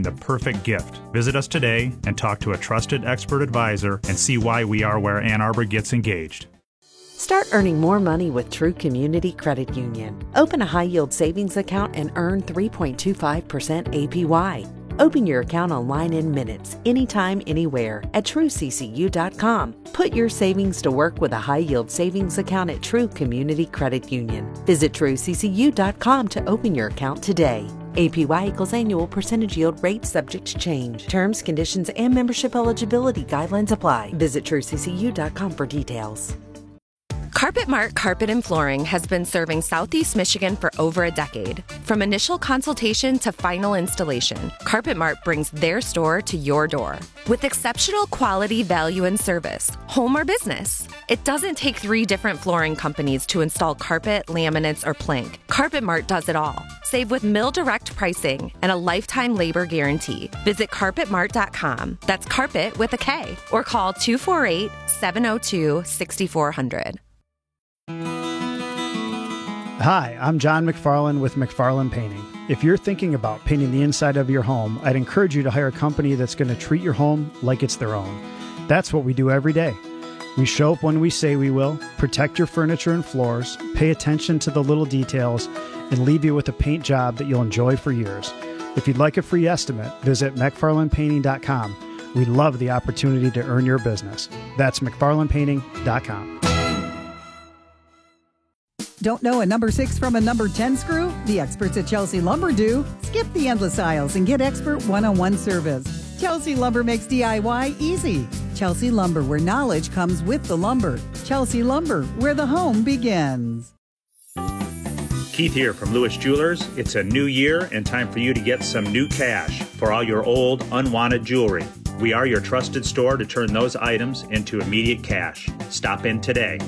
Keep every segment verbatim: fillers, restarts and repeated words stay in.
the perfect gift. Visit us today and talk to a trusted expert advisor and see why we are where Ann Arbor gets engaged. Start earning more money with True Community Credit Union. Open a high-yield savings account and earn three point two five percent A P Y. Open your account online in minutes, anytime, anywhere at true c c u dot com. Put your savings to work with a high-yield savings account at True Community Credit Union. Visit true c c u dot com to open your account today. A P Y equals annual percentage yield rate subject to change. Terms, conditions, and membership eligibility guidelines apply. Visit true c c u dot com for details. Carpet Mart Carpet and Flooring has been serving Southeast Michigan for over a decade. From initial consultation to final installation, Carpet Mart brings their store to your door. With exceptional quality, value, and service, home or business. It doesn't take three different flooring companies to install carpet, laminates, or plank. Carpet Mart does it all. Save with mill direct pricing and a lifetime labor guarantee. Visit carpet mart dot com. That's carpet with a K. Or call two four eight, seven zero two, six four zero zero. Hi, I'm John McFarland with McFarland Painting. If you're thinking about painting the inside of your home, I'd encourage you to hire a company that's going to treat your home like it's their own. That's what we do every day. We show up when we say we will, protect your furniture and floors, pay attention to the little details, and leave you with a paint job that you'll enjoy for years. If you'd like a free estimate, visit mcfarland painting dot com. We'd love the opportunity to earn your business. That's mcfarland painting dot com. Don't know a number six from a number ten screw? The experts at Chelsea Lumber do. Skip the endless aisles and get expert one-on-one service. Chelsea Lumber makes D I Y easy. Chelsea Lumber, where knowledge comes with the lumber. Chelsea Lumber, where the home begins. Keith here from Lewis Jewelers. It's a new year and time for you to get some new cash for all your old, unwanted jewelry. We are your trusted store to turn those items into immediate cash. Stop in today.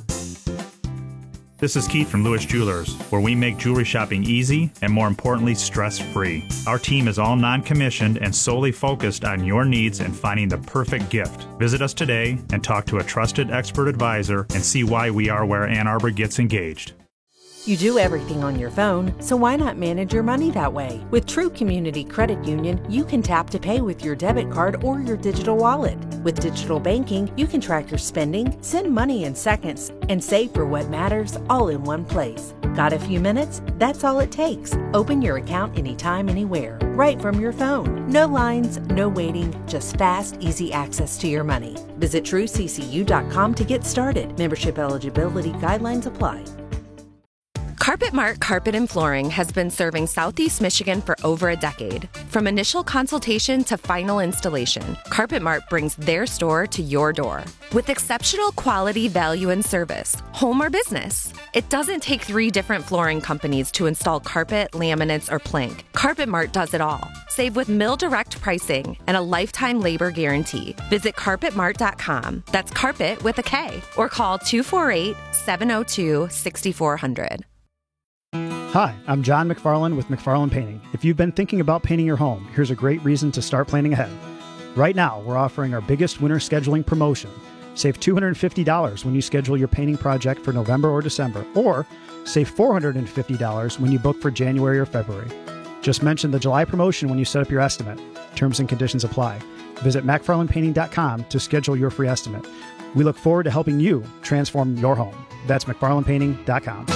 This is Keith from Lewis Jewelers, where we make jewelry shopping easy and, more importantly, stress-free. Our team is all non-commissioned and solely focused on your needs and finding the perfect gift. Visit us today and talk to a trusted expert advisor and see why we are where Ann Arbor gets engaged. You do everything on your phone, so why not manage your money that way? With True Community Credit Union, you can tap to pay with your debit card or your digital wallet. With digital banking, you can track your spending, send money in seconds, and save for what matters all in one place. Got a few minutes? That's all it takes. Open your account anytime, anywhere, right from your phone. No lines, no waiting, just fast, easy access to your money. Visit true c c u dot com to get started. Membership eligibility guidelines apply. Carpet Mart Carpet and Flooring has been serving Southeast Michigan for over a decade. From initial consultation to final installation, Carpet Mart brings their store to your door. With exceptional quality, value, and service, home or business. It doesn't take three different flooring companies to install carpet, laminates, or plank. Carpet Mart does it all. Save with mill direct pricing and a lifetime labor guarantee. Visit carpet mart dot com. That's carpet with a K. Or call two four eight, seven zero two, six four zero zero. Hi, I'm John McFarland with McFarland Painting. If you've been thinking about painting your home, here's a great reason to start planning ahead. Right now, we're offering our biggest winter scheduling promotion. Save two hundred fifty dollars when you schedule your painting project for November or December, or save four hundred fifty dollars when you book for January or February. Just mention the July promotion when you set up your estimate. Terms and conditions apply. Visit mcfarland painting dot com to schedule your free estimate. We look forward to helping you transform your home. That's mcfarland painting dot com.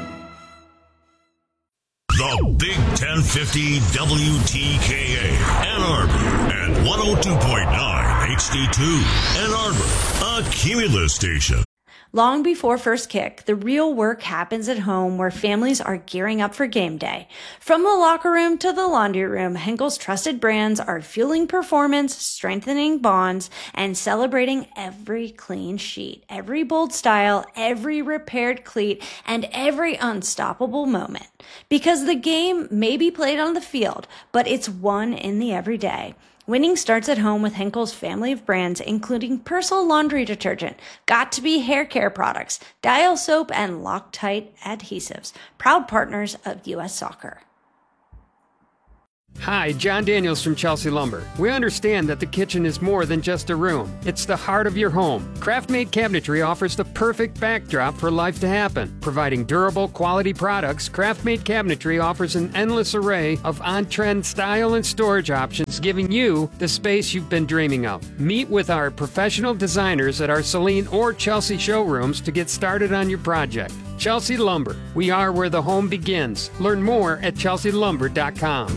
The Big ten fifty W T K A, Ann Arbor, and one oh two point nine H D two, Ann Arbor, a Cumulus station. Long before first kick, the real work happens at home where families are gearing up for game day. From the locker room to the laundry room, Henkel's trusted brands are fueling performance, strengthening bonds, and celebrating every clean sheet, every bold style, every repaired cleat, and every unstoppable moment. Because the game may be played on the field, but it's won in the everyday. Winning starts at home with Henkel's family of brands, including Persil laundry detergent, Got2b hair care products, Dial soap, and Loctite adhesives, proud partners of U S Soccer. Hi, John Daniels from Chelsea Lumber. We understand that the kitchen is more than just a room. It's the heart of your home. Craft-made cabinetry offers the perfect backdrop for life to happen. Providing durable, quality products, Craft-made cabinetry offers an endless array of on-trend style and storage options, giving you the space you've been dreaming of. Meet with our professional designers at our Saline or Chelsea showrooms to get started on your project. Chelsea Lumber. We are where the home begins. Learn more at chelsea lumber dot com.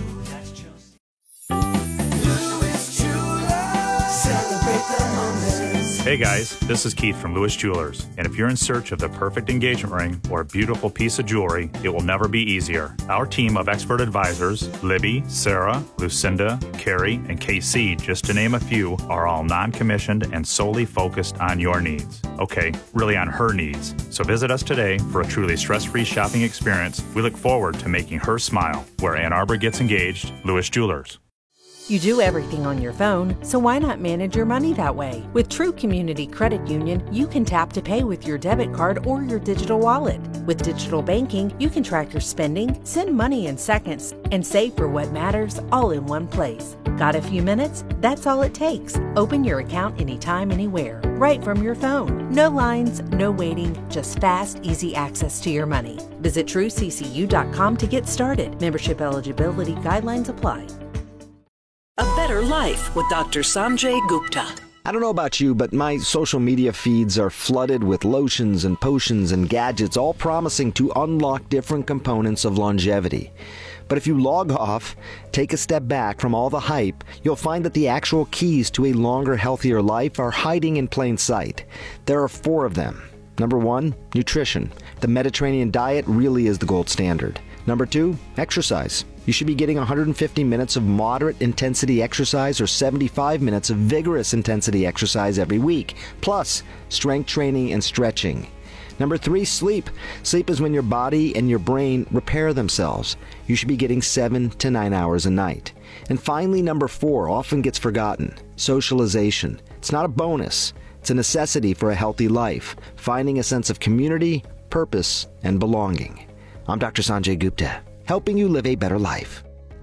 Hey guys, this is Keith from Lewis Jewelers, and if you're in search of the perfect engagement ring or a beautiful piece of jewelry, it will never be easier. Our team of expert advisors, Libby, Sarah, Lucinda, Carrie, and K C, just to name a few, are all non-commissioned and solely focused on your needs. Okay, really on her needs. So visit us today for a truly stress-free shopping experience. We look forward to making her smile. Where Ann Arbor gets engaged, Lewis Jewelers. You do everything on your phone, so why not manage your money that way? With True Community Credit Union, you can tap to pay with your debit card or your digital wallet. With digital banking, you can track your spending, send money in seconds, and save for what matters all in one place. Got a few minutes? That's all it takes. Open your account anytime, anywhere, right from your phone. No lines, no waiting, just fast, easy access to your money. Visit true c c u dot com to get started. Membership eligibility guidelines apply. A Better Life with Doctor Sanjay Gupta. I don't know about you, but my social media feeds are flooded with lotions and potions and gadgets, all promising to unlock different components of longevity. But if you log off, take a step back from all the hype, you'll find that the actual keys to a longer, healthier life are hiding in plain sight. There are four of them. Number one, nutrition. The Mediterranean diet really is the gold standard. Number two, exercise. You should be getting one hundred fifty minutes of moderate intensity exercise or seventy-five minutes of vigorous intensity exercise every week, plus strength training and stretching. Number three, sleep. Sleep is when your body and your brain repair themselves. You should be getting seven to nine hours a night. And finally, number four, often gets forgotten, socialization. It's not a bonus. It's a necessity for a healthy life, finding a sense of community, purpose, and belonging. I'm Doctor Sanjay Gupta, helping you live a better life.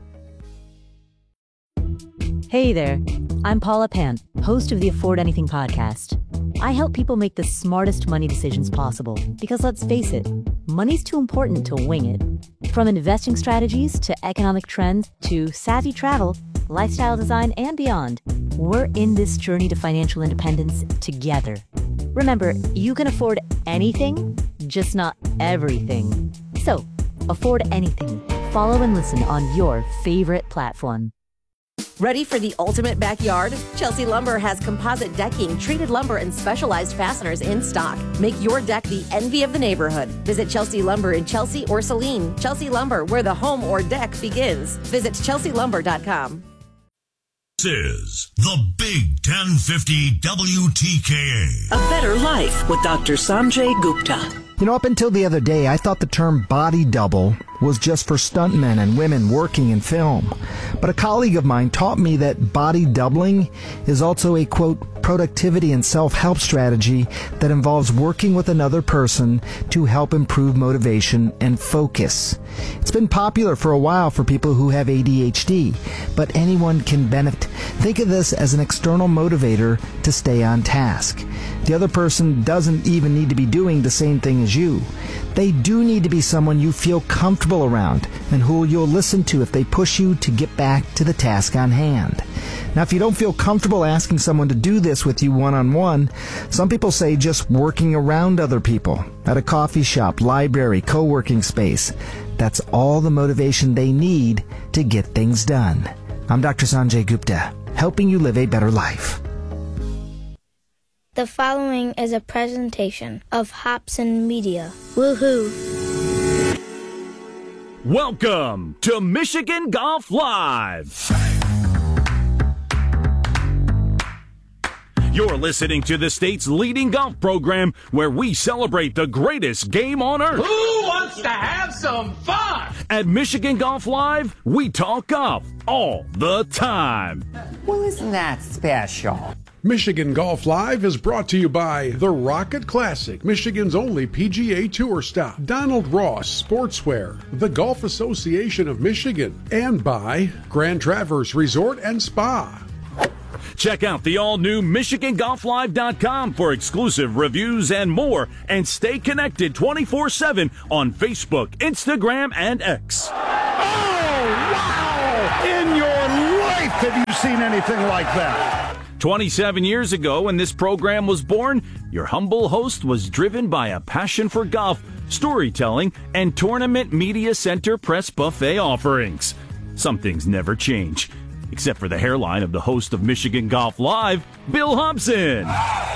Hey there, I'm Paula Pant, host of the Afford Anything podcast. I help people make the smartest money decisions possible because, let's face it, money's too important to wing it. From investing strategies to economic trends to savvy travel, lifestyle design, and beyond, we're in this journey to financial independence together. Remember, you can afford anything, just not everything. So, afford anything. Follow and listen on your favorite platform. Ready for the ultimate backyard? Chelsea Lumber has composite decking, treated lumber, and specialized fasteners in stock. Make your deck the envy of the neighborhood. Visit Chelsea Lumber in Chelsea or Saline. Chelsea Lumber, where the home or deck begins. Visit chelsea lumber dot com. This is the Big ten fifty W T K A. A Better Life with Doctor Sanjay Gupta. You know, up until the other day, I thought the term body double was just for stuntmen and women working in film. But a colleague of mine taught me that body doubling is also a, quote, productivity and self-help strategy that involves working with another person to help improve motivation and focus. It's been popular for a while for people who have A D H D, but anyone can benefit. Think of this as an external motivator to stay on task. The other person doesn't even need to be doing the same thing as you. They do need to be someone you feel comfortable around and who you'll listen to if they push you to get back to the task on hand. Now, if you don't feel comfortable asking someone to do this with you one-on-one, some people say just working around other people at a coffee shop, library, co-working space. That's all the motivation they need to get things done. I'm Doctor Sanjay Gupta, helping you live a better life. The following is a presentation of Hobson Media. Woohoo! Welcome to Michigan Golf Live! You're listening to the state's leading golf program where we celebrate the greatest game on earth. Who wants to have some fun? At Michigan Golf Live, we talk golf all the time. Well, isn't that special? Michigan Golf Live is brought to you by the Rocket Classic, Michigan's only P G A Tour stop, Donald Ross Sportswear, the Golf Association of Michigan, and by Grand Traverse Resort and Spa. Check out the all-new Michigan Golf Live dot com for exclusive reviews and more, and stay connected twenty-four seven on Facebook, Instagram, and X. Oh, wow! In your life have you seen anything like that? twenty-seven years ago, when this program was born, your humble host was driven by a passion for golf, storytelling, and Tournament Media Center Press Buffet offerings. Some things never change, except for the hairline of the host of Michigan Golf Live, Bill Hobson.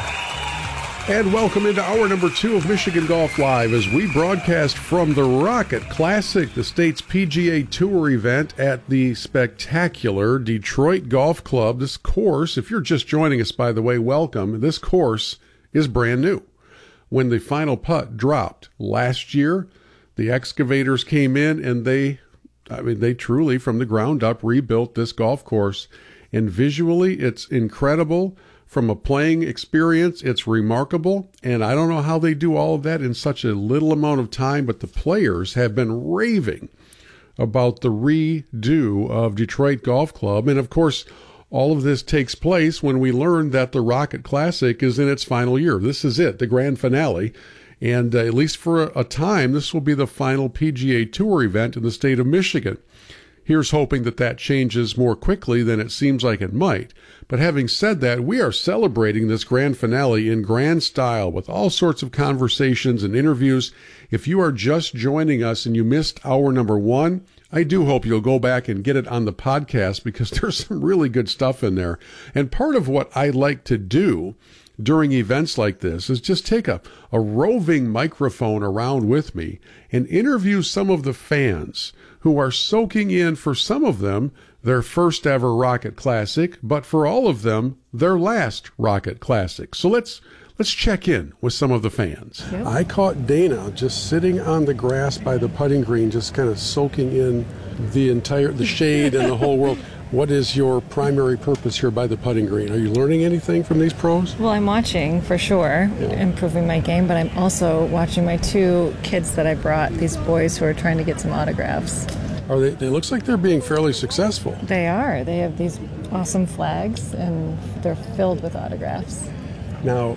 And welcome into hour number two of Michigan Golf Live as we broadcast from the Rocket Classic, the state's P G A Tour event at the spectacular Detroit Golf Club. This course, if you're just joining us, by the way, welcome. This course is brand new. When the final putt dropped last year, the excavators came in and they, I mean, they truly, from the ground up, rebuilt this golf course. And visually, it's incredible. From a playing experience, it's remarkable, and I don't know how they do all of that in such a little amount of time, but the players have been raving about the redo of Detroit Golf Club. And, of course, all of this takes place when we learn that the Rocket Classic is in its final year. This is it, the grand finale, and uh, at least for a, a time, this will be the final P G A Tour event in the state of Michigan. Here's hoping that that changes more quickly than it seems like it might. But having said that, we are celebrating this grand finale in grand style with all sorts of conversations and interviews. If you are just joining us and you missed hour number one, I do hope you'll go back and get it on the podcast because there's some really good stuff in there. And part of what I like to do during events like this is just take a, a roving microphone around with me and interview some of the fans who are soaking in, for some of them, their first ever Rocket Classic, but for all of them, their last Rocket Classic. So let's let's check in with some of the fans. Yep. I caught Dana just sitting on the grass by the putting green, just kind of soaking in the entire, the shade and the whole world. What is your primary purpose here by the putting green? Are you learning anything from these pros? Well, I'm watching for sure, yeah. improving my game, but I'm also watching my two kids that I brought, these boys who are trying to get some autographs. Are they? It looks like they're being fairly successful. They are. They have these awesome flags, and they're filled with autographs. Now,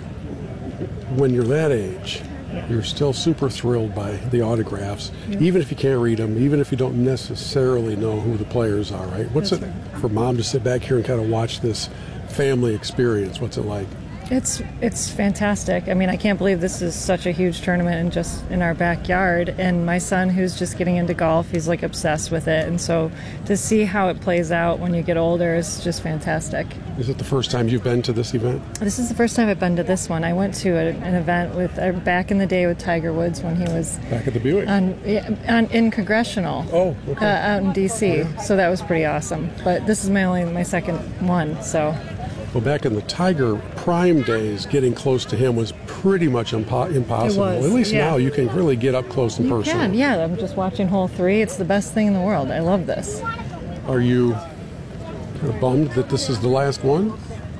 when you're that age, you're still super thrilled by the autographs, yeah. even if you can't read them, even if you don't necessarily know who the players are, right? What's That's it right. for mom to sit back here and kind of watch this family experience? What's it like? It's it's fantastic. I mean, I can't believe this is such a huge tournament and just in our backyard. And my son, who's just getting into golf, he's like obsessed with it. And so to see how it plays out when you get older is just fantastic. Is it the first time you've been to this event? This is the first time I've been to this one. I went to a, an event with uh, back in the day with Tiger Woods when he was back at the Buick on, on in Congressional. Oh, okay. uh, out in D C. So that was pretty awesome. But this is my only my second one. So. Well, back in the Tiger prime days, getting close to him was pretty much impo- impossible. It was, At least yeah. now you can really get up close and you personal. Can, yeah. I'm just watching hole three. It's the best thing in the world. I love this. Are you kind of bummed that this is the last one?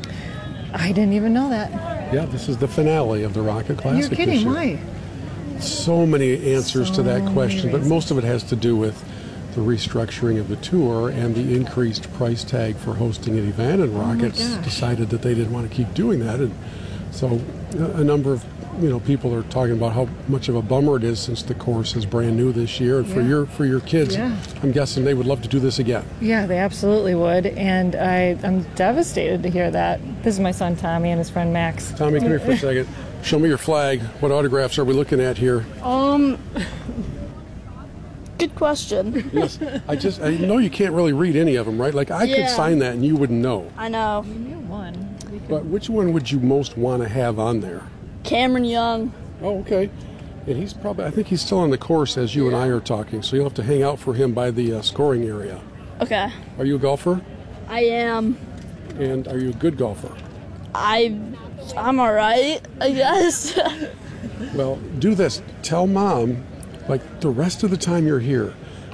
I didn't even know that. Yeah, this is the finale of the Rocket Classic. You're kidding, why? So many answers so to that question, but most of it has to do with the restructuring of the tour and the increased price tag for hosting an event, and Rockets oh decided that they didn't want to keep doing that, and so a number of you know people are talking about how much of a bummer it is since the course is brand new this year, and yeah. for your for your kids, yeah. I'm guessing they would love to do this again. Yeah, they absolutely would, and I, I'm devastated to hear that. This is my son Tommy and his friend Max. Tommy, come here for a second. Show me your flag. What autographs are we looking at here? Um... Good question. Yes, I just I know you can't really read any of them, right? Like I yeah. could sign that and you wouldn't know. I know. You knew one. But which one would you most want to have on there? Cameron Young. Oh, okay. And he's probably I think he's still on the course as you yeah. and I are talking, so you'll have to hang out for him by the uh, scoring area. Okay. Are you a golfer? I am. And are you a good golfer? I I'm all right, I guess. Well, do this. Tell Mom, like the rest of the time you're here,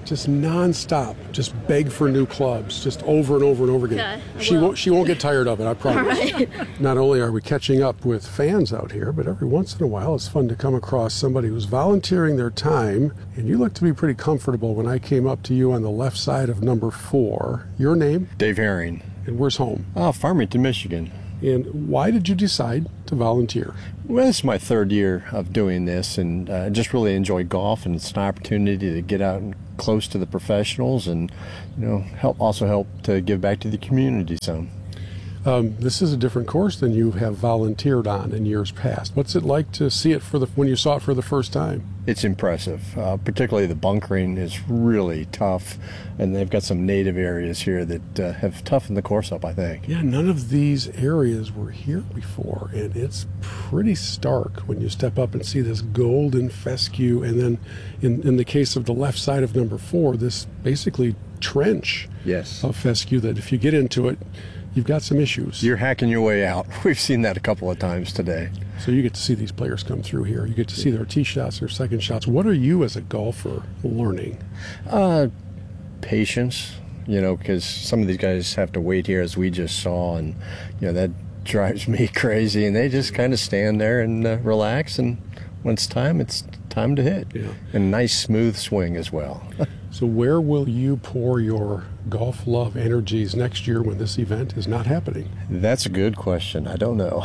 just nonstop, just beg for new clubs, just over and over and over again. Okay, she won't. She won't get tired of it, I promise. Right. Not only are we catching up with fans out here, but every once in a while, it's fun to come across somebody who's volunteering their time. And you look to be pretty comfortable when I came up to you on the left side of number four. Your name? Dave Herring. And where's home? Oh, Farmington, Michigan. And why did you decide to volunteer? Well, it's my third year of doing this, and I uh, just really enjoy golf, and it's an opportunity to get out and close to the professionals, and you know, help also help to give back to the community some. Um, this is a different course than you have volunteered on in years past. What's it like to see it for the when you saw it for the first time? It's impressive. Uh, particularly the bunkering is really tough, and they've got some native areas here that uh, have toughened the course up, I think. Yeah, none of these areas were here before, and it's pretty stark when you step up and see this golden fescue, and then in, in the case of the left side of number four, this basically trench yes. of fescue that if you get into it, you've got some issues. You're hacking your way out. We've seen that a couple of times today. So you get to see these players come through here. You get to see their tee shots, their second shots. What are you as a golfer learning? Uh, patience, you know, because some of these guys have to wait here, as we just saw, and, you know, that drives me crazy. And they just kind of stand there and uh, relax, and when it's time, it's time to hit. Yeah. And nice, smooth swing as well. So where will you pour your golf love energies next year when this event is not happening? That's a good question. I don't know.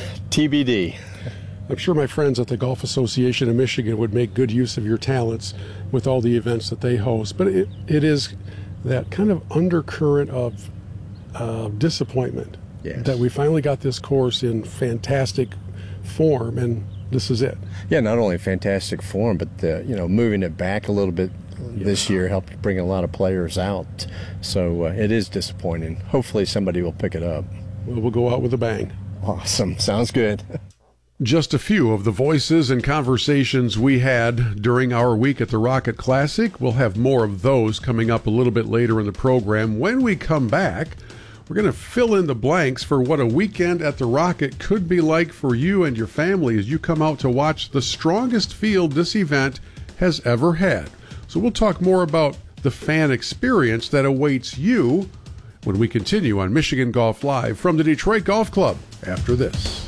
T B D. I'm sure my friends at the Golf Association of Michigan would make good use of your talents with all the events that they host. But it, it is that kind of undercurrent of uh, disappointment yes. that we finally got this course in fantastic form, and this is it. Yeah, not only fantastic form, but the, you know, moving it back a little bit yeah. this year helped bring a lot of players out. So uh, it is disappointing. Hopefully somebody will pick it up. Well, we'll go out with a bang. Awesome. Sounds good. Just a few of the voices and conversations we had during our week at the Rocket Classic. We'll have more of those coming up a little bit later in the program. When we come back, we're going to fill in the blanks for what a weekend at the Rocket could be like for you and your family as you come out to watch the strongest field this event has ever had. So we'll talk more about the fan experience that awaits you when we continue on Michigan Golf Live from the Detroit Golf Club after this.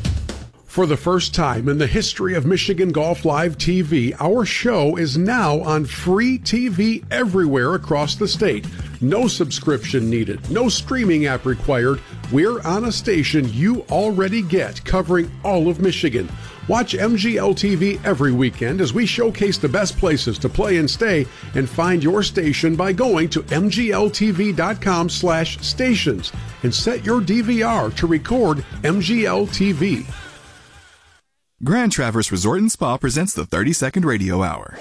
For the first time in the history of Michigan Golf Live T V, our show is now on free T V everywhere across the state. No subscription needed, no streaming app required. We're on a station you already get, covering all of Michigan. Watch M G L T V every weekend as we showcase the best places to play and stay, and find your station by going to m g l t v dot com slash stations and set your D V R to record M G L T V. Grand Traverse Resort and Spa presents the thirty-second Radio Hour.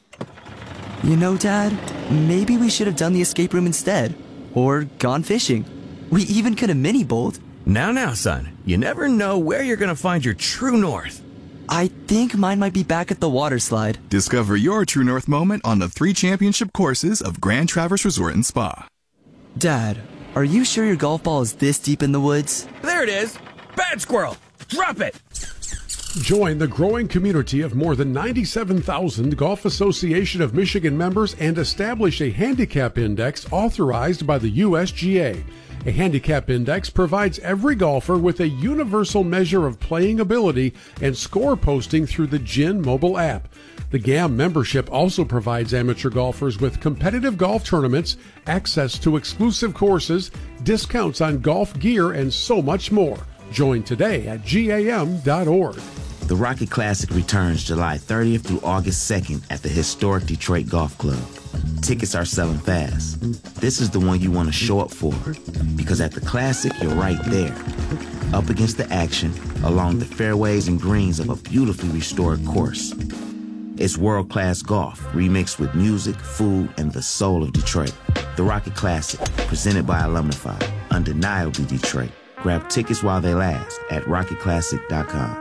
You know, Dad, maybe we should have done the escape room instead. Or gone fishing. We even could have mini-bowled. Now, now, son. You never know where you're going to find your true north. I think mine might be back at the water slide. Discover your true north moment on the three championship courses of Grand Traverse Resort and Spa. Dad, are you sure your golf ball is this deep in the woods? There it is. Bad squirrel. Drop it. Join the growing community of more than ninety-seven thousand Golf Association of Michigan members and establish a handicap index authorized by the U S G A. A handicap index provides every golfer with a universal measure of playing ability and score posting through the G I N mobile app. The G A M membership also provides amateur golfers with competitive golf tournaments, access to exclusive courses, discounts on golf gear, and so much more. Join today at G A M dot org. The Rocket Classic returns July thirtieth through August second at the historic Detroit Golf Club. Tickets are selling fast. This is the one you want to show up for, because at the Classic, you're right there, up against the action, along the fairways and greens of a beautifully restored course. It's world-class golf, remixed with music, food, and the soul of Detroit. The Rocket Classic, presented by Alumnify, undeniably Detroit. Grab tickets while they last at rocket classic dot com.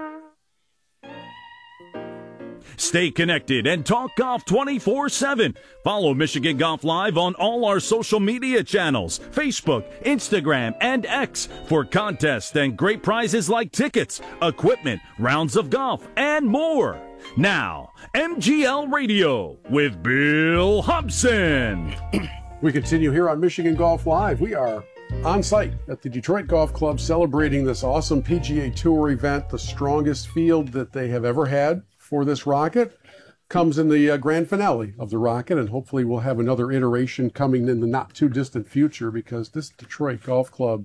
Stay connected and talk golf twenty-four seven. Follow Michigan Golf Live on all our social media channels, Facebook, Instagram, and X, for contests and great prizes like tickets, equipment, rounds of golf, and more. Now, M G L Radio with Bill Hobson. We continue here on Michigan Golf Live. We are on site at the Detroit Golf Club celebrating this awesome P G A Tour event, the strongest field that they have ever had for this Rocket. Comes in the uh, grand finale of the Rocket, and hopefully we'll have another iteration coming in the not-too-distant future, because this Detroit Golf Club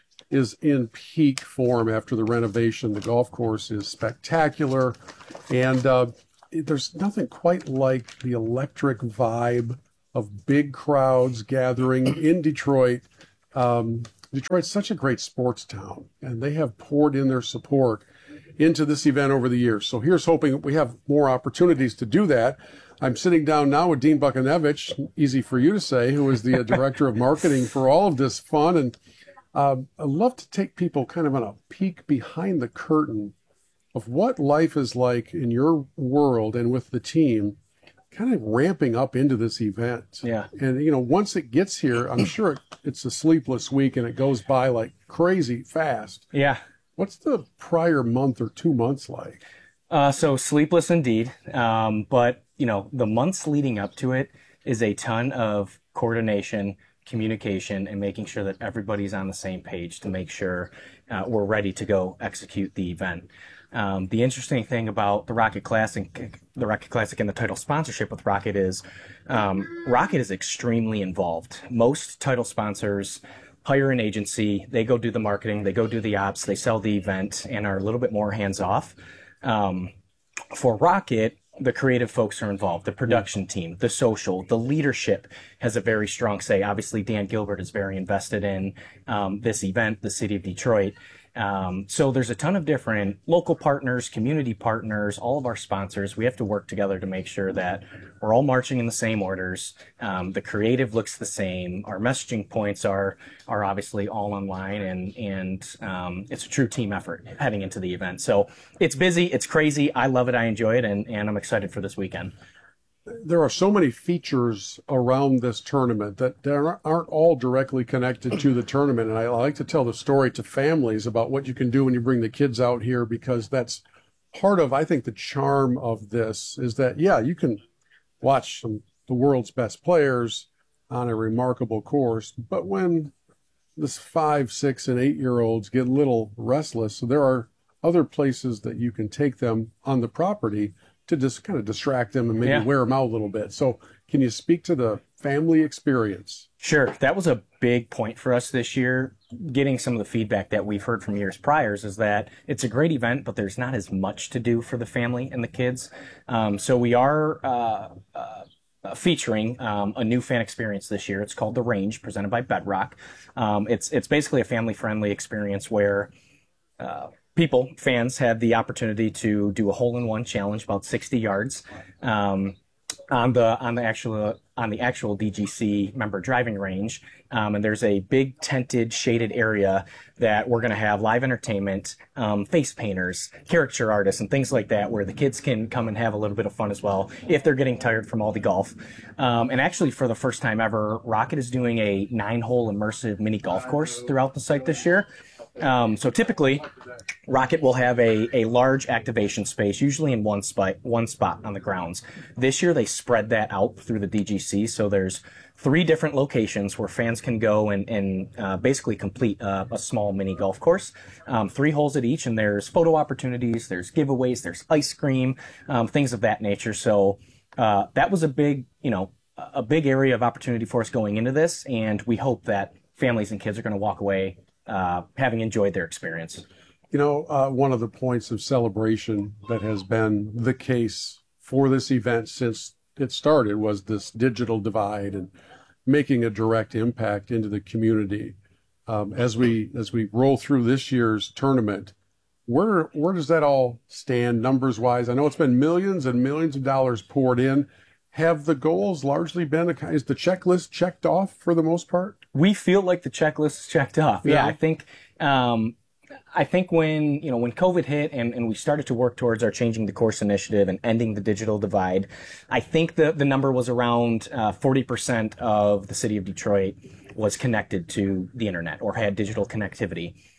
is in peak form after the renovation. The golf course is spectacular, and uh, there's nothing quite like the electric vibe of big crowds gathering in Detroit. Um, Detroit's such a great sports town, and they have poured in their support into this event over the years. So here's hoping we have more opportunities to do that. I'm sitting down now with Dean Bukanevich, easy for you to say, who is the uh, director of marketing for all of this fun. And uh, I'd love to take people kind of on a peek behind the curtain of what life is like in your world and with the team, kind of ramping up into this event. Yeah. And, you know, once it gets here, I'm sure it, it's a sleepless week and it goes by like crazy fast. Yeah. What's the prior month or two months like? Uh, so sleepless indeed. Um, but, you know, the months leading up to it is a ton of coordination, communication, and making sure that everybody's on the same page to make sure uh, we're ready to go execute the event. Um, the interesting thing about the Rocket Classic, the Rocket Classic and the title sponsorship with Rocket is um, Rocket is extremely involved. Most title sponsors hire an agency, they go do the marketing, they go do the ops, they sell the event, and are a little bit more hands-off. Um, for Rocket, the creative folks are involved, the production team, the social, the leadership has a very strong say. Obviously, Dan Gilbert is very invested in um, this event, the city of Detroit. Um, so there's a ton of different local partners, community partners, all of our sponsors. We have to work together to make sure that we're all marching in the same orders. Um, the creative looks the same. Our messaging points are are obviously all online, and and um, it's a true team effort heading into the event. So it's busy, it's crazy. I love it, I enjoy it, and, and I'm excited for this weekend. There are so many features around this tournament that there aren't all directly connected to the tournament. And I like to tell the story to families about what you can do when you bring the kids out here, because that's part of, I think, the charm of this is that, yeah, you can watch some the world's best players on a remarkable course, but when this five, six, and eight-year-olds get a little restless, so there are other places that you can take them on the property to just kind of distract them and maybe Yeah. wear them out a little bit. So can you speak to the family experience? Sure. That was a big point for us this year. Getting some of the feedback that we've heard from years priors is that it's a great event, but there's not as much to do for the family and the kids. Um, so we are uh, uh, featuring um, a new fan experience this year. It's called The Range, presented by Bedrock. Um, it's, it's basically a family-friendly experience where uh, people, fans, have the opportunity to do a hole-in-one challenge about sixty yards um, on the on the actual on the actual D G C member driving range. Um, and there's a big tented, shaded area that we're going to have live entertainment, um, face painters, caricature artists, and things like that, where the kids can come and have a little bit of fun as well if they're getting tired from all the golf. Um, and actually, for the first time ever, Rocket is doing a nine-hole immersive mini golf course throughout the site this year. Um, so typically, Rocket will have a, a large activation space, usually in one spot, one spot on the grounds. This year, they spread that out through the D G C, so there's three different locations where fans can go and, and uh, basically complete uh, a small mini golf course. Um, three holes at each, and there's photo opportunities, there's giveaways, there's ice cream, um, things of that nature. So uh, that was a big, you know, a big area of opportunity for us going into this, and we hope that families and kids are going to walk away Uh, having enjoyed their experience. You know, uh, one of the points of celebration that has been the case for this event since it started was this digital divide and making a direct impact into the community. Um, as we as we roll through this year's tournament, where where does that all stand numbers wise? I know it's been millions and millions of dollars poured in. Have the goals largely been, a, is the checklist checked off for the most part? We feel like the checklist is checked off. Yeah, yeah I think um, I think when you know when COVID hit and, and we started to work towards our Changing the Course initiative and ending the digital divide, I think the, the number was around uh, forty percent of the city of Detroit was connected to the internet or had digital connectivity.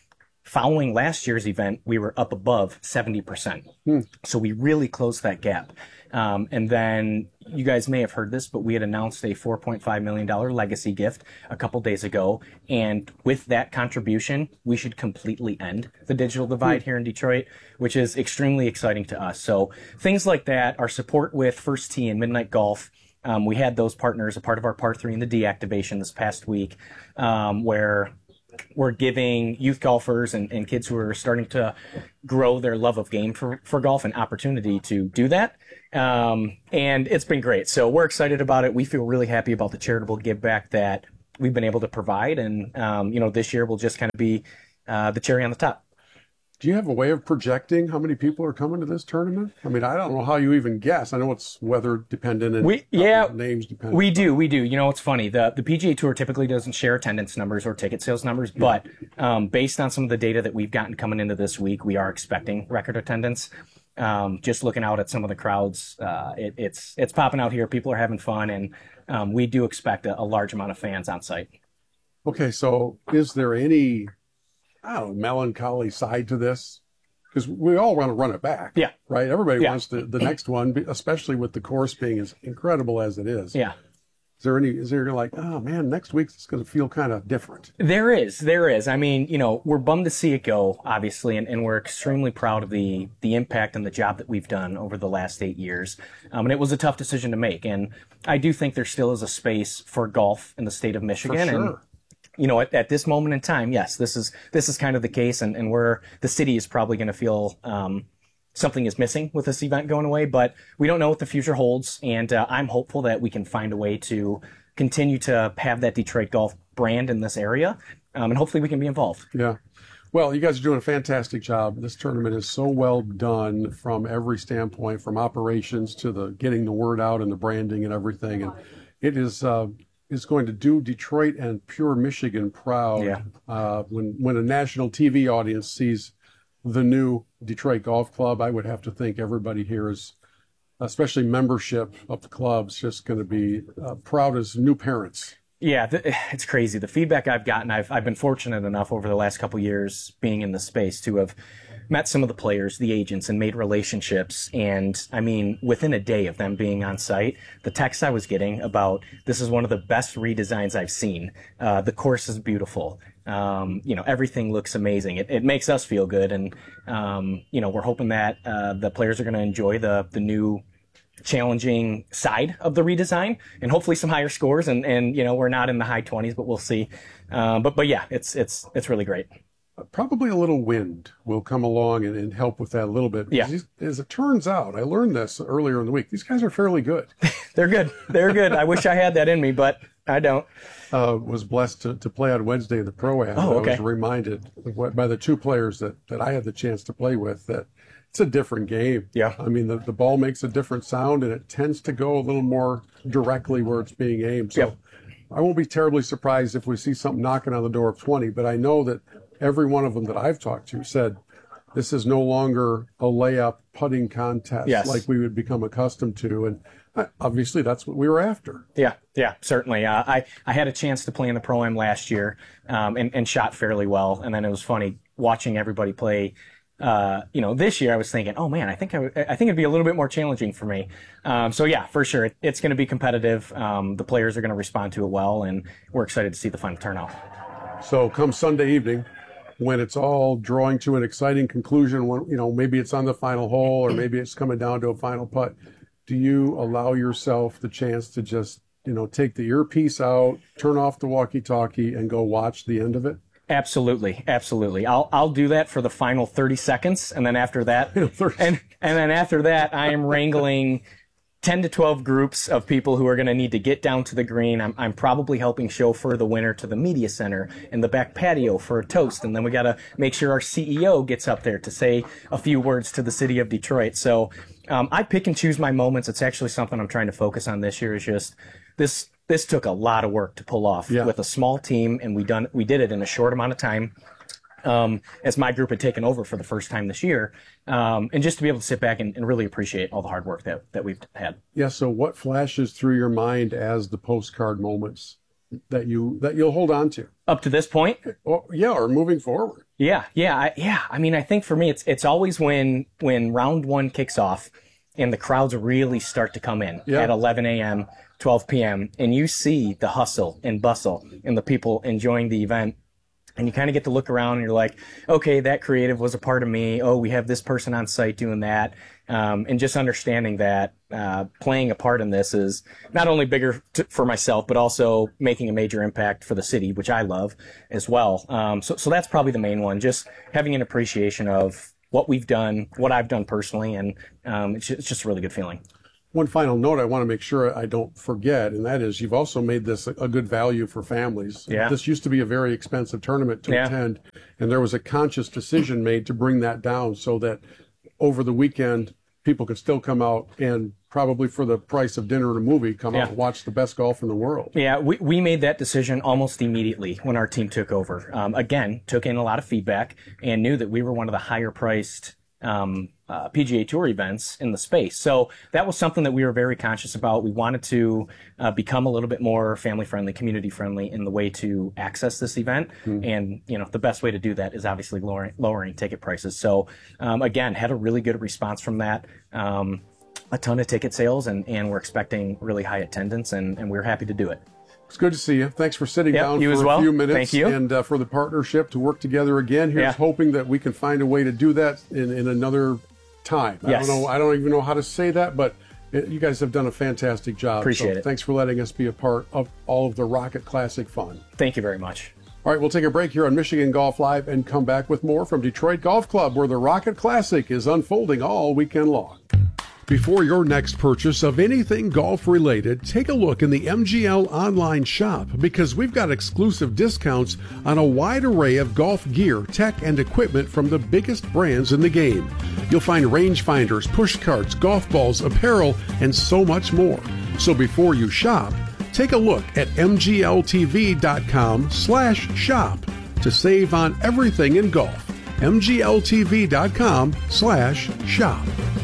following last year's event, we were up above seventy percent. Hmm. So we really closed that gap. Um, and then you guys may have heard this, but we had announced a four point five million dollars legacy gift a couple days ago. And with that contribution, we should completely end the digital divide here in Detroit, which is extremely exciting to us. So things like that, our support with First Tee and Midnight Golf, um, we had those partners, a part of our Par three in the deactivation this past week, um, where we're giving youth golfers and, and kids who are starting to grow their love of game for, for golf an opportunity to do that. Um, and it's been great. So we're excited about it. We feel really happy about the charitable give back that we've been able to provide. And, um, you know, this year will just kind of be uh, the cherry on the top. Do you have a way of projecting how many people are coming to this tournament? I mean, I don't know how you even guess. I know it's weather dependent and we, yeah, names dependent. We do, we do. You know, it's funny. The the P G A Tour typically doesn't share attendance numbers or ticket sales numbers, yeah. but um, based on some of the data that we've gotten coming into this week, we are expecting record attendance. Um, just looking out at some of the crowds, uh, it, it's it's popping out here. People are having fun, and um, we do expect a, a large amount of fans on site. Okay, so is there any, I don't know, melancholy side to this? Because we all want to run it back. Yeah. Right? Everybody yeah. wants the, the next one, especially with the course being as incredible as it is. Yeah. Is there any, is there like, oh man, next week it's going to feel kind of different? There is, there is. I mean, you know, we're bummed to see it go, obviously, and, and we're extremely proud of the, the impact and the job that we've done over the last eight years. Um, and it was a tough decision to make. And I do think there still is a space for golf in the state of Michigan. For sure. And, you know, at, at this moment in time, yes, this is, this is kind of the case, and, and we're, the city is probably going to feel, um, something is missing with this event going away, but we don't know what the future holds. And uh, I'm hopeful that we can find a way to continue to have that Detroit golf brand in this area. Um, and hopefully we can be involved. Yeah. Well, you guys are doing a fantastic job. This tournament is so well done from every standpoint, from operations to the getting the word out and the branding and everything. And it is, uh, is going to do Detroit and pure Michigan proud. Yeah. Uh, when, when a national T V audience sees the new Detroit Golf Club, I would have to think everybody here is, especially membership of the club's, just going to be uh, proud as new parents. Yeah, th- it's crazy. The feedback I've gotten, I've I've been fortunate enough over the last couple of years being in the space to have met some of the players, the agents, and made relationships. And I mean, within a day of them being on site, the texts I was getting about this is one of the best redesigns I've seen. Uh, the course is beautiful. Um, you know, everything looks amazing. It, it makes us feel good. And, um, you know, we're hoping that uh, the players are going to enjoy the the new challenging side of the redesign and hopefully some higher scores. And, and you know, we're not in the high twenties, but we'll see. Uh, but, but yeah, it's, it's, it's really great. Probably a little wind will come along and, and help with that a little bit. Yeah. These, as it turns out, I learned this earlier in the week. These guys are fairly good. They're good. They're good. I wish I had that in me, but I don't. Uh, was blessed to, to play on Wednesday in the Pro-Am. Oh, okay. I was reminded by the two players that, that I had the chance to play with that it's a different game. Yeah. I mean, the, the ball makes a different sound, and it tends to go a little more directly where it's being aimed. So yep. I won't be terribly surprised if we see something knocking on the door of twenty, but I know that every one of them that I've talked to said this is no longer a layup putting contest yes. like we would become accustomed to. And obviously that's what we were after. Yeah, yeah, certainly. Uh, I, I had a chance to play in the Pro-Am last year um, and, and shot fairly well. And then it was funny watching everybody play. Uh, you know, this year I was thinking, oh man, I think I, w- I think it'd be a little bit more challenging for me. Um, so yeah, for sure, it, it's going to be competitive. Um, the players are going to respond to it well, and we're excited to see the final turnout. So come Sunday evening, when it's all drawing to an exciting conclusion, when, you know, maybe it's on the final hole or maybe it's coming down to a final putt, do you allow yourself the chance to just, you know, take the earpiece out, turn off the walkie-talkie, and go watch the end of it? Absolutely, absolutely. I'll I'll do that for the final thirty seconds, and then after that, and and then after that, I am wrangling ten to twelve groups of people who are going to need to get down to the green. I'm I'm probably helping chauffeur the winner to the media center and the back patio for a toast, and then we got to make sure our C E O gets up there to say a few words to the city of Detroit. So um, I pick and choose my moments. It's actually something I'm trying to focus on this year. Is just this. This took a lot of work to pull off yeah. with a small team, and we done we did it in a short amount of time. Um, as my group had taken over for the first time this year, um, and just to be able to sit back and, and really appreciate all the hard work that that we've had. Yeah. So, what flashes through your mind as the postcard moments that you that you'll hold on to up to this point? Or, yeah, or moving forward. Yeah, yeah, I, yeah. I mean, I think for me, it's it's always when when round one kicks off and the crowds really start to come in yeah. at eleven a.m., twelve p.m., and you see the hustle and bustle and the people enjoying the event. And you kind of get to look around and you're like, okay, that creative was a part of me. Oh, we have this person on site doing that. Um, and just understanding that uh, playing a part in this is not only bigger t- for myself, but also making a major impact for the city, which I love as well. Um, so, so that's probably the main one, just having an appreciation of what we've done, what I've done personally. And um, it's, just, it's just a really good feeling. One final note I want to make sure I don't forget, and that is you've also made this a good value for families. Yeah. This used to be a very expensive tournament to yeah. attend, and there was a conscious decision made to bring that down so that over the weekend people could still come out and probably for the price of dinner and a movie come yeah. out and watch the best golf in the world. Yeah, we, we made that decision almost immediately when our team took over. Um, again, took in a lot of feedback and knew that we were one of the higher priced um, uh, P G A Tour events in the space. So that was something that we were very conscious about. We wanted to uh, become a little bit more family friendly, community friendly in the way to access this event. Mm-hmm. And, you know, the best way to do that is obviously lowering, lowering ticket prices. So, um, again, had a really good response from that. Um, a ton of ticket sales, and, and we're expecting really high attendance, and, and we're happy to do it. It's good to see you. Thanks for sitting yep, down you for as a well. few minutes. Thank you. And uh, for the partnership to work together again. Here's yeah. hoping that we can find a way to do that in, in another time. Yes. I don't know. I don't even know how to say that, but it, you guys have done a fantastic job. Appreciate so it. Thanks for letting us be a part of all of the Rocket Classic fun. Thank you very much. All right, we'll take a break here on Michigan Golf Live and come back with more from Detroit Golf Club, where the Rocket Classic is unfolding all weekend long. Before your next purchase of anything golf related, take a look in the M G L online shop, because we've got exclusive discounts on a wide array of golf gear, tech, and equipment from the biggest brands in the game. You'll find rangefinders, push carts, golf balls, apparel, and so much more. So before you shop, take a look at m g l t v dot com slash shop to save on everything in golf. m g l t v dot com slash shop.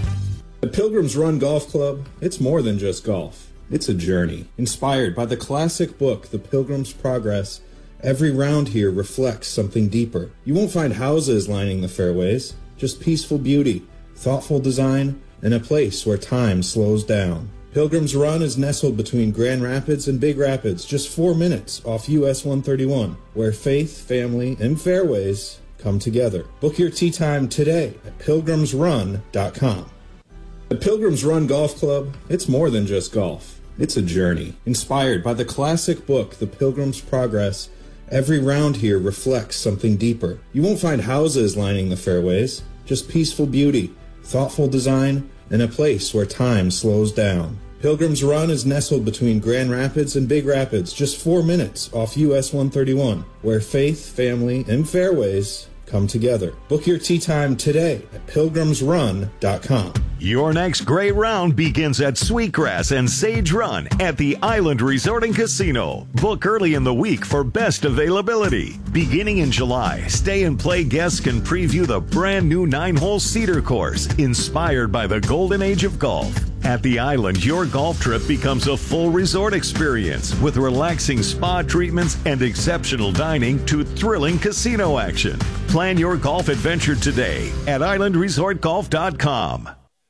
The Pilgrims Run Golf Club, it's more than just golf. It's a journey. Inspired by the classic book, The Pilgrim's Progress, every round here reflects something deeper. You won't find houses lining the fairways, just peaceful beauty, thoughtful design, and a place where time slows down. Pilgrims Run is nestled between Grand Rapids and Big Rapids, just four minutes off U S one thirty-one, where faith, family, and fairways come together. Book your tee time today at pilgrims run dot com. The Pilgrims Run Golf Club, it's more than just golf. It's a journey. Inspired by the classic book, The Pilgrim's Progress, every round here reflects something deeper. You won't find houses lining the fairways, just peaceful beauty, thoughtful design, and a place where time slows down. Pilgrims Run is nestled between Grand Rapids and Big Rapids, just four minutes off U S one thirty-one, where faith, family, and fairways come together. Book your tee time today at pilgrims run dot com. Your next great round begins at Sweetgrass and Sage Run at the Island Resort and Casino. Book early in the week for best availability. Beginning in July, Stay and Play guests can preview the brand new nine-hole Cedar course, inspired by the golden age of golf. At the Island, your golf trip becomes a full resort experience with relaxing spa treatments and exceptional dining to thrilling casino action. Plan your golf adventure today at island resort golf dot com.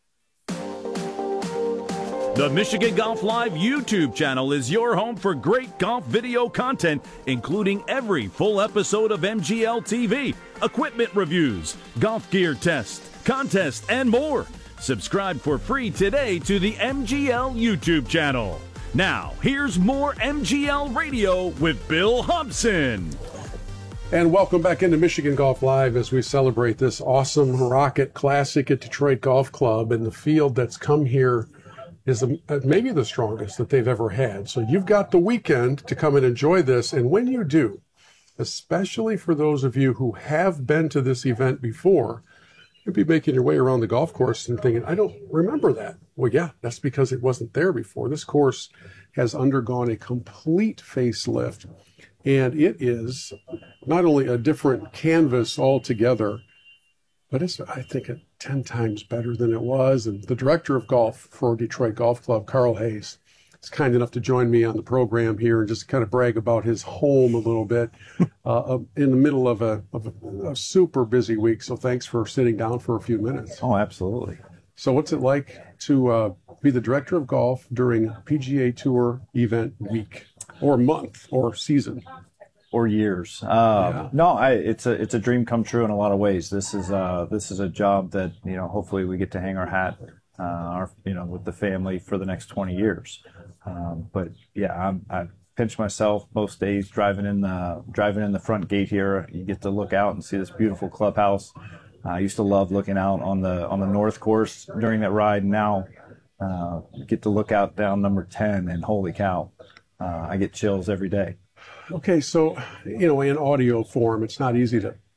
The Michigan Golf Live YouTube channel is your home for great golf video content, including every full episode of M G L T V, equipment reviews, golf gear tests, contests, and more. Subscribe for free today to the M G L YouTube channel. Now, here's more M G L Radio with Bill Hobson. And welcome back into Michigan Golf Live as we celebrate this awesome Rocket Classic at Detroit Golf Club. And the field that's come here is maybe the strongest that they've ever had. So you've got the weekend to come and enjoy this. And when you do, especially for those of you who have been to this event before, you'll be making your way around the golf course and thinking, I don't remember that. Well, yeah, that's because it wasn't there before. This course has undergone a complete facelift, and it is not only a different canvas altogether, but it's, I think, a ten times better than it was. And the director of golf for Detroit Golf Club, Carl Hayes, is kind enough to join me on the program here and just kind of brag about his home a little bit uh, in the middle of, a, of a, a super busy week. So thanks for sitting down for a few minutes. Oh, absolutely. So what's it like to uh, be the director of golf during P G A Tour event week or month or season? Or years. Uh, yeah. No, I, it's a it's a dream come true in a lot of ways. This is uh this is a job that, you know, hopefully we get to hang our hat, uh, our you know, with the family for the next twenty years. Um, but yeah, I'm, I pinch myself most days driving in the driving in the front gate here. You get to look out and see this beautiful clubhouse. I used to love looking out on the on the north course during that ride. Now uh, get to look out down number ten, and holy cow, uh, I get chills every day. Okay, so, you know, in audio form, it's not easy to